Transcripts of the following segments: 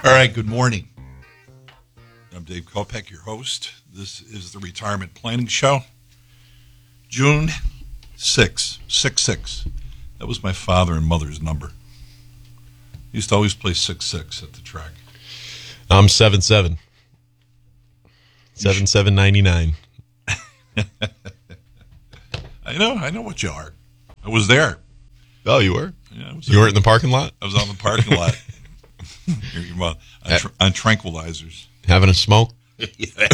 All right, good morning. I'm Dave Kopech, your host. This is the Retirement Planning Show. June 6, 6-6. That was my father and mother's number. He used to always play 6-6 at the track. I'm 7-7. 7-7-99. I know what you are. I was there. Oh, you were? Yeah, You were in the parking lot? I was on the parking lot. On tranquilizers. Having a smoke? Yeah,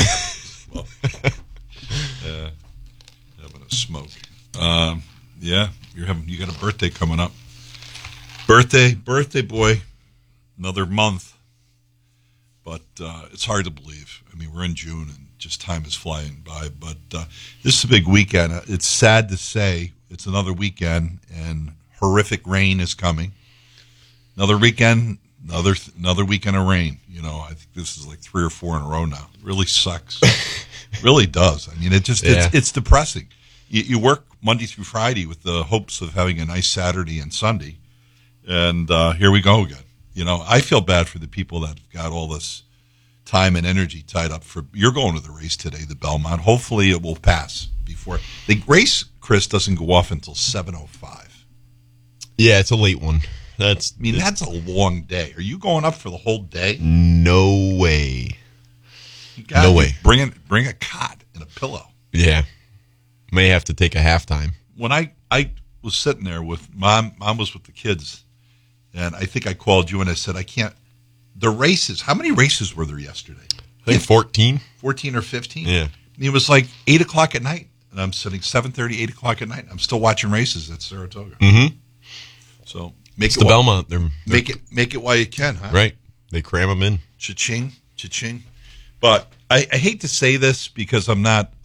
having a smoke. Yeah, you got a birthday coming up. Birthday boy. Another month. But it's hard to believe. I mean, we're in June and just time is flying by. But this is a big weekend. It's sad to say it's another weekend and horrific rain is coming. Another weekend. Another weekend of rain. You know, I think this is like 3 or 4 in a row now. It really sucks. It really does. I mean, it's depressing. You work Monday through Friday with the hopes of having a nice Saturday and Sunday, and here we go again. You know, I feel bad for the people that have got all this time and energy tied up for. You're going to the race today, the Belmont. Hopefully, it will pass before the race. Chris doesn't go off until 7:05. Yeah, it's a late one. That's a long day. Are you going up for the whole day? No way. No way. Bring a cot and a pillow. Yeah. May have to take a halftime. When I was sitting there with mom was with the kids, and I think I called you and I said, I can't. The races, how many races were there yesterday? I think 14. 14 or 15? Yeah. And it was like 8 o'clock at night, and I'm sitting 7:30, 8 o'clock at night. I'm still watching races at Saratoga. Mm-hmm. So it's the Belmont. Make it while you can, huh? Right. They cram them in. Cha-ching, cha-ching. But I hate to say this because I'm not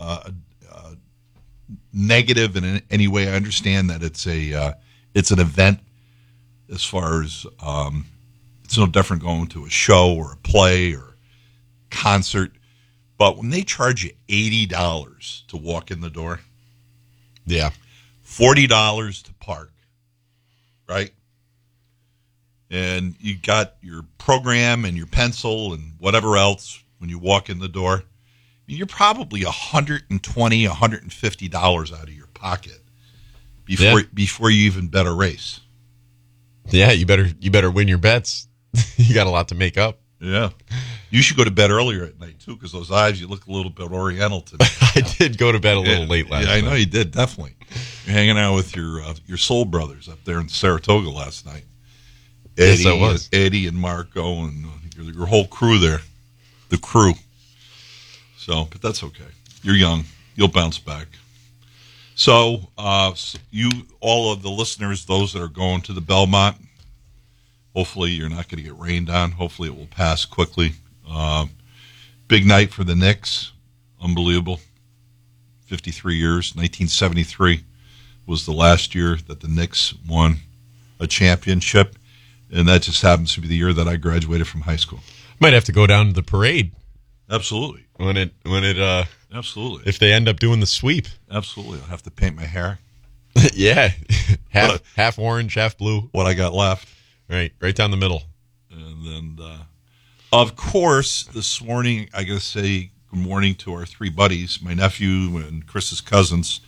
negative in any way. I understand that it's an event as far as it's no different going to a show or a play or concert. But when they charge you $80 to walk in the door, yeah, $40 to park, right? And you got your program and your pencil and whatever else when you walk in the door, you're probably $120, $150 out of your pocket before you even bet a race. Yeah, you better win your bets. You got a lot to make up. Yeah. You should go to bed earlier at night, too, because those eyes, you look a little bit oriental today. I did go to bed a little late last night. I know you did, definitely. You're hanging out with your soul brothers up there in Saratoga last night. Yes, I was. Eddie and Marco and your whole crew there. The crew. So, but that's okay. You're young. You'll bounce back. So, all of the listeners, those that are going to the Belmont, hopefully you're not going to get rained on. Hopefully it will pass quickly. Big night for the Knicks. Unbelievable. 53 years. 1973 was the last year that the Knicks won a championship. And that just happens to be the year that I graduated from high school. Might have to go down to the parade. Absolutely. When it absolutely. If they end up doing the sweep. Absolutely. I'll have to paint my hair. Yeah. half orange, half blue. What I got left. Right down the middle. And then, of course, this morning, I got to say good morning to our 3 buddies, my nephew and Chris's cousins,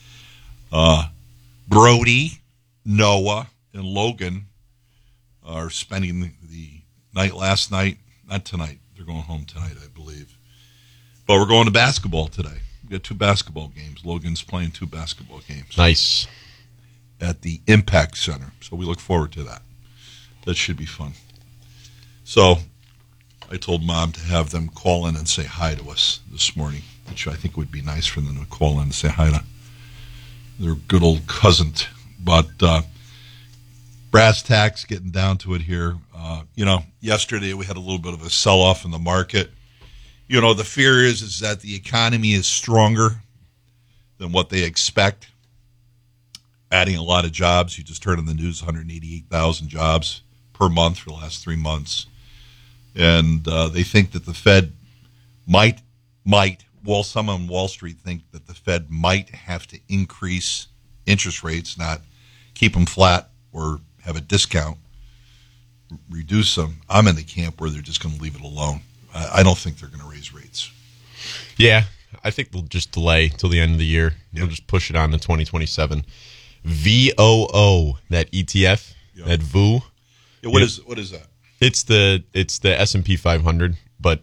Brody, Noah, and Logan are spending the night last night. Not tonight. They're going home tonight, I believe. But we're going to basketball today. We got 2 basketball games. Logan's playing 2 basketball games. Nice. At the Impact Center. So we look forward to that. That should be fun. So I told Mom to have them call in and say hi to us this morning, which I think would be nice for them to call in and say hi to their good old cousin. But brass tacks, getting down to it here. Yesterday we had a little bit of a sell-off in the market. The fear is that the economy is stronger than what they expect. Adding a lot of jobs. You just heard on the news 188,000 jobs per month for the last 3 months. And they think that the Fed might, some on Wall Street think that the Fed might have to increase interest rates, not keep them flat or have a discount reduce them. I'm in the camp where they're just going to leave it alone. I don't think they're going to raise rates. Yeah, I think they'll just delay till the end of the year. Yeah. They'll just push it on to 2027. VOO, that ETF, Yeah. that VOO. Yeah, what is that? It's the S&P 500, but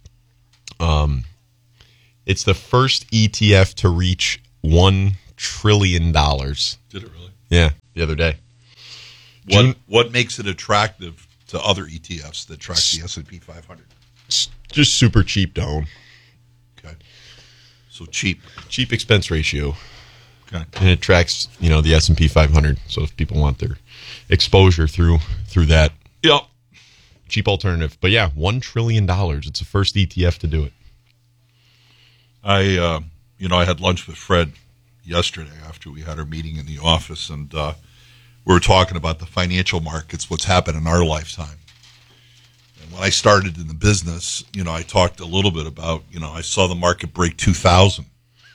it's the first ETF to reach $1 trillion. Did it really? Yeah, the other day. What makes it attractive to other ETFs that track the S&P 500? Just super cheap to own. Okay, so cheap. Cheap expense ratio. Okay, And it tracks, the S&P 500. So if people want their exposure through that, yep. cheap alternative. But yeah, $1 trillion. It's the first ETF to do it. I had lunch with Fred yesterday after we had our meeting in the office, and we were talking about the financial markets, what's happened in our lifetime. And when I started in the business, I talked a little bit about, I saw the market break 2,000.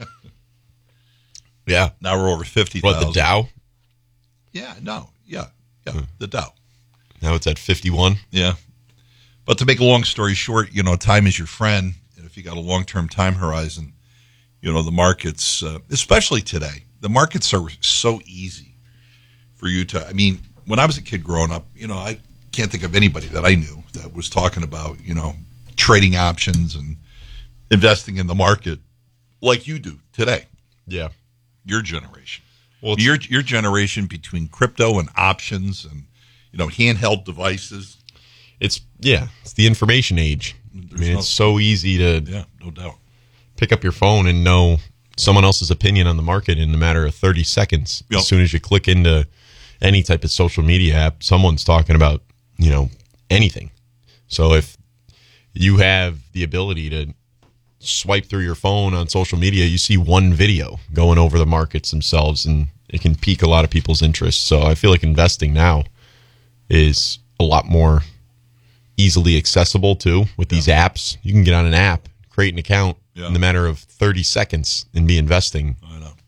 Yeah. Now we're over 50,000. What, the Dow? Yeah, the Dow. Now it's at 51. Yeah. But to make a long story short, time is your friend. And if you got a long-term time horizon, the markets, especially today, the markets are so easy for you to, when I was a kid growing up, I can't think of anybody that I knew that was talking about, trading options and investing in the market like you do today, Yeah. your generation. Well, Your generation between crypto and options and, handheld devices. it's the information age. It's so easy to Yeah, no doubt. pick up your phone and know someone else's opinion on the market in a matter of 30 seconds. Yep. As soon as you click into any type of social media app, someone's talking about, anything. So if you have the ability to swipe through your phone on social media, you see one video going over the markets themselves, and it can pique a lot of people's interest. So I feel like investing now is a lot more easily accessible too with these apps. You can get on an app, create an account in the matter of 30 seconds and be investing. I know.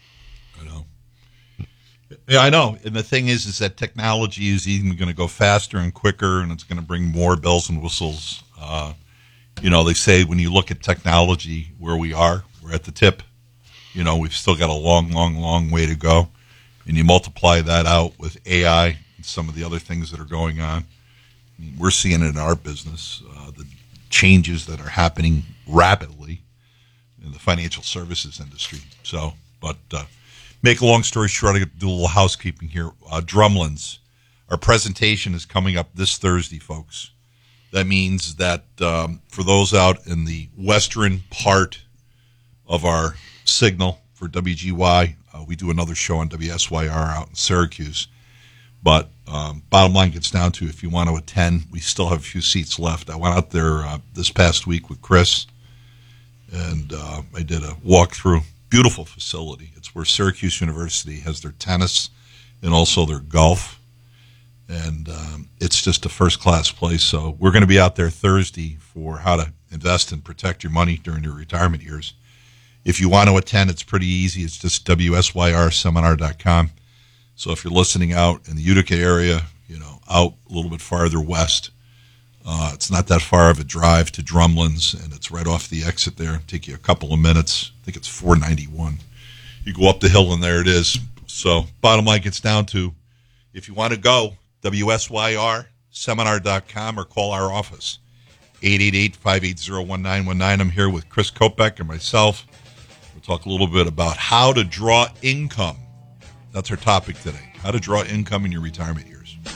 Yeah, I know. And the thing is that technology is even going to go faster and quicker, and it's going to bring more bells and whistles. They say when you look at technology where we are, we're at the tip. We've still got a long, long, long way to go. And you multiply that out with AI and some of the other things that are going on. We're seeing it in our business, the changes that are happening rapidly in the financial services industry. So, but make a long story short, I got to do a little housekeeping here. Drumlins, our presentation is coming up this Thursday, folks. That means that for those out in the western part of our signal for WGY, we do another show on WSYR out in Syracuse. But bottom line gets down to, if you want to attend, we still have a few seats left. I went out there this past week with Chris, and I did a walkthrough. Beautiful facility. It's where Syracuse University has their tennis and also their golf. And it's just a first-class place. So we're going to be out there Thursday for how to invest and protect your money during your retirement years. If you want to attend, it's pretty easy. It's just WSYRseminar.com. So if you're listening out in the Utica area, out a little bit farther west, it's not that far of a drive to Drumlins, and it's right off the exit there. Take you a couple of minutes. I think it's 491. You go up the hill, and there it is. So bottom line gets down to, if you want to go, WSYRseminar.com or call our office, 888-580-1919. I'm here with Chris Kopech and myself. We'll talk a little bit about how to draw income. That's our topic today, how to draw income in your retirement years.